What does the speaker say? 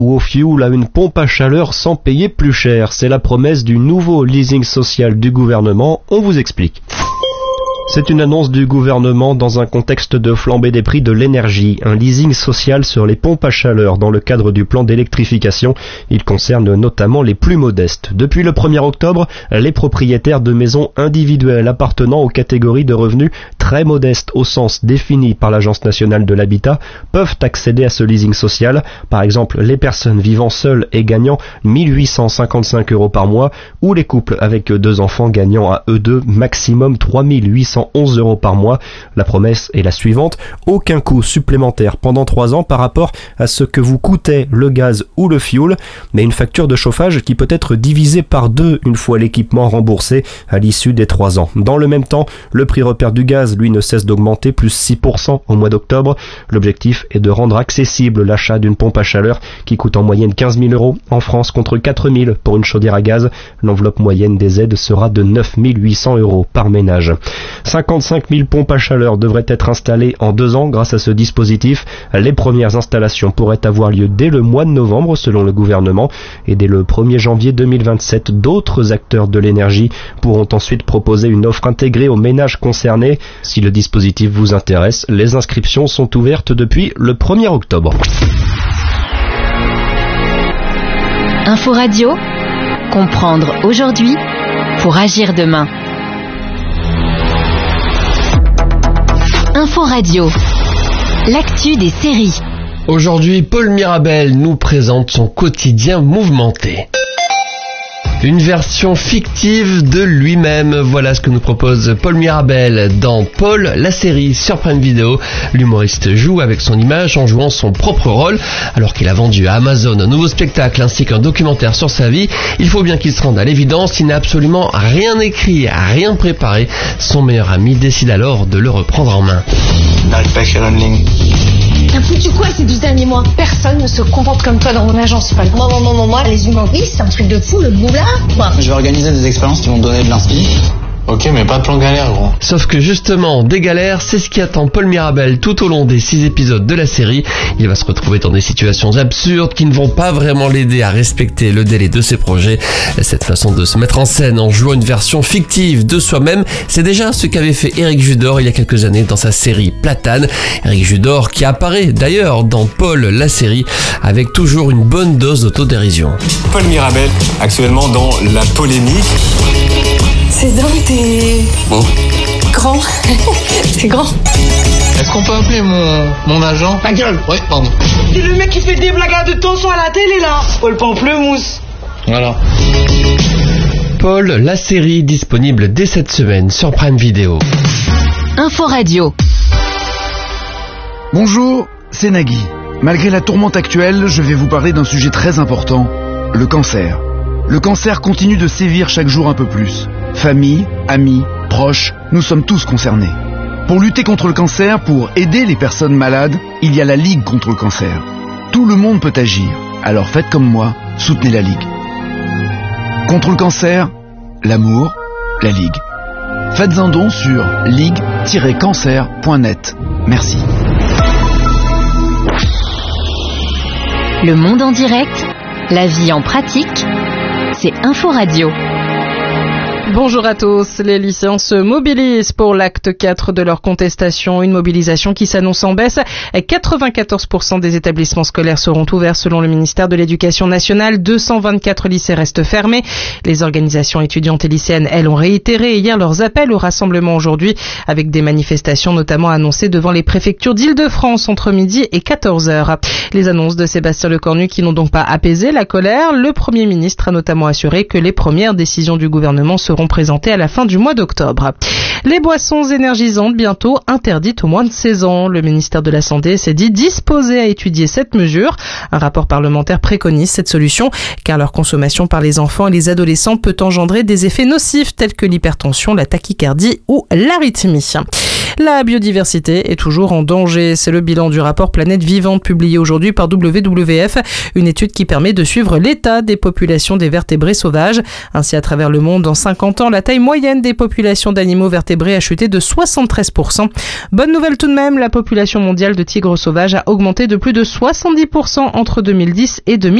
ou au fioul à une pompe à chaleur sans payer plus cher. C'est la promesse du nouveau leasing social du gouvernement. On vous explique. C'est une annonce du gouvernement dans un contexte de flambée des prix de l'énergie. Un leasing social sur les pompes à chaleur dans le cadre du plan d'électrification. Il concerne notamment les plus modestes. Depuis le 1er octobre, les propriétaires de maisons individuelles appartenant aux catégories de revenus très modestes au sens défini par l'Agence nationale de l'habitat peuvent accéder à ce leasing social. Par exemple, les personnes vivant seules et gagnant 1855 € par mois ou les couples avec 2 enfants gagnant à eux deux maximum 3811 € par mois. La promesse est la suivante: aucun coût supplémentaire pendant 3 ans par rapport à ce que vous coûtait le gaz ou le fioul, mais une facture de chauffage qui peut être divisée par 2 une fois l'équipement remboursé à l'issue des 3 ans. Dans le même temps, le prix repère du gaz, lui, ne cesse d'augmenter, plus 6% au mois d'octobre. L'objectif est de rendre accessible l'achat d'une pompe à chaleur qui coûte en moyenne 15 000 € en France contre 4 000 pour une chaudière à gaz. L'enveloppe moyenne des aides sera de 9 800 € par ménage. 55 000 pompes à chaleur devraient être installées en 2 ans grâce à ce dispositif. Les premières installations pourraient avoir lieu dès le mois de novembre selon le gouvernement et dès le 1er janvier 2027, d'autres acteurs de l'énergie pourront ensuite proposer une offre intégrée aux ménages concernés. Si le dispositif vous intéresse, les inscriptions sont ouvertes depuis le 1er octobre. Info Radio, comprendre aujourd'hui pour agir demain. Info Radio, l'actu des séries. Aujourd'hui, Paul Mirabel nous présente son quotidien mouvementé. Une version fictive de lui-même, voilà ce que nous propose Paul Mirabel dans Paul, la série sur Prime Video. L'humoriste joue avec son image en jouant son propre rôle. Alors qu'il a vendu à Amazon un nouveau spectacle ainsi qu'un documentaire sur sa vie, il faut bien qu'il se rende à l'évidence, il n'a absolument rien écrit, rien préparé. Son meilleur ami décide alors de le reprendre en main. N'arrive pas à écrire une ligne. T'as foutu quoi ces 12 derniers mois? Personne ne se comporte comme toi dans mon agence. Pas moi, les humains, oui, c'est un truc de fou, le boulard, quoi. Je vais organiser des expériences qui vont me donner de l'inspi. Ok, mais pas de plan galère, gros. Sauf que justement, des galères, c'est ce qui attend Paul Mirabel tout au long des 6 épisodes de la série. Il va se retrouver dans des situations absurdes qui ne vont pas vraiment l'aider à respecter le délai de ses projets. Cette façon de se mettre en scène en jouant une version fictive de soi-même, c'est déjà ce qu'avait fait Éric Judor il y a quelques années dans sa série Platane. Éric Judor qui apparaît d'ailleurs dans Paul, la série, avec toujours une bonne dose d'autodérision. Paul Mirabel, actuellement dans la polémique. C'est dingue, t'es... Bon. Grand. C'est grand. Est-ce qu'on peut appeler mon agent? Ta gueule. Oui, pardon. C'est le mec qui fait des blagues de tension à la télé, là. Paul Pamplemousse. Voilà. Paul, la série, disponible dès cette semaine sur Prime Video. Info Radio. Bonjour, c'est Nagui. Malgré la tourmente actuelle, je vais vous parler d'un sujet très important, le cancer. Le cancer continue de sévir chaque jour un peu plus. Famille, amis, proches, nous sommes tous concernés. Pour lutter contre le cancer, pour aider les personnes malades, il y a la Ligue contre le cancer. Tout le monde peut agir, alors faites comme moi, soutenez la Ligue. Contre le cancer, l'amour, la Ligue. Faites un don sur ligue-cancer.net. Merci. Le monde en direct, la vie en pratique, c'est Info Radio. Bonjour à tous. Les lycéens se mobilisent pour l'acte 4 de leur contestation. Une mobilisation qui s'annonce en baisse. 94% des établissements scolaires seront ouverts selon le ministère de l'Éducation nationale. 224 lycées restent fermés. Les organisations étudiantes et lycéennes, elles, ont réitéré hier leurs appels au rassemblement aujourd'hui avec des manifestations notamment annoncées devant les préfectures d'Île-de-France entre midi et 14h. Les annonces de Sébastien Lecornu qui n'ont donc pas apaisé la colère. Le Premier ministre a notamment assuré que les premières décisions du gouvernement seront présentées à la fin du mois d'octobre. Les boissons énergisantes bientôt interdites aux moins de 16 ans. Le ministère de la Santé s'est dit disposé à étudier cette mesure. Un rapport parlementaire préconise cette solution car leur consommation par les enfants et les adolescents peut engendrer des effets nocifs tels que l'hypertension, la tachycardie ou l'arythmie. La biodiversité est toujours en danger. C'est le bilan du rapport Planète Vivante publié aujourd'hui par WWF, une étude qui permet de suivre l'état des populations des vertébrés sauvages. Ainsi, à travers le monde, en 50 ans, la taille moyenne des populations d'animaux vertébrés a chuté de 73%. Bonne nouvelle tout de même, la population mondiale de tigres sauvages a augmenté de plus de 70% entre 2010 et 2020.